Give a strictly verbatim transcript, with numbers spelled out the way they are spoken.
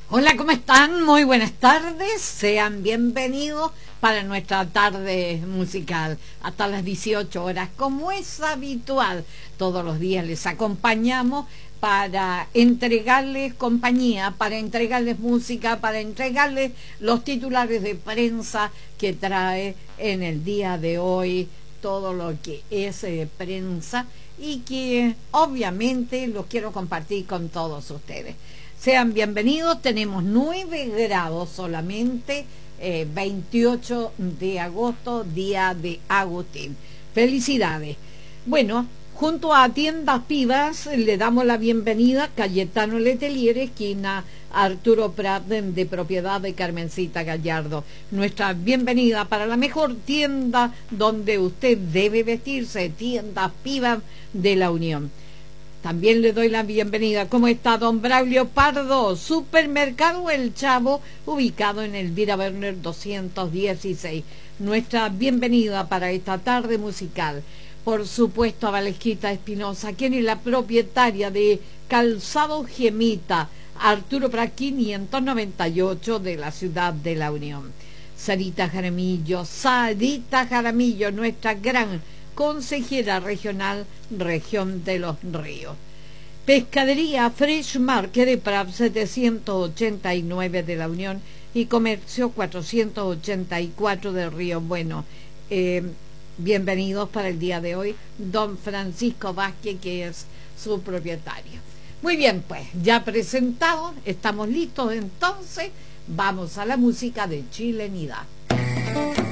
Hola, ¿cómo están? Muy buenas tardes. Sean bienvenidos para nuestra tarde musical hasta las dieciocho horas. Como es habitual, todos los días les acompañamos para entregarles compañía, para entregarles música, para entregarles los titulares de prensa que trae en el día de hoy todo lo que es eh, prensa y que obviamente los quiero compartir con todos ustedes. Sean bienvenidos, tenemos nueve grados solamente, eh, veintiocho de agosto, día de Agustín. Felicidades. Bueno, junto a Tiendas Pivas le damos la bienvenida a Cayetano Letelier, esquina Arturo Prat, de, de propiedad de Carmencita Gallardo. Nuestra bienvenida para la mejor tienda donde usted debe vestirse, Tiendas Pivas de la Unión. También le doy la bienvenida. ¿Cómo está don Braulio Pardo? Supermercado El Chavo, ubicado en Elvira Werner doscientos dieciséis. Nuestra bienvenida para esta tarde musical. Por supuesto a Valesquita Espinosa, quien es la propietaria de Calzado Gemita, Arturo Prat quinientos noventa y ocho de la ciudad de la Unión. Sarita Jaramillo, Sarita Jaramillo, nuestra gran consejera regional, región de los ríos. Pescadería Fresh Market de Prat setecientos ochenta y nueve de la Unión y Comercio cuatrocientos ochenta y cuatro de Río Bueno. Eh, bienvenidos para el día de hoy, don Francisco Vázquez, que es su propietario. Muy bien, pues ya presentados, estamos listos entonces, vamos a la música de chilenidad.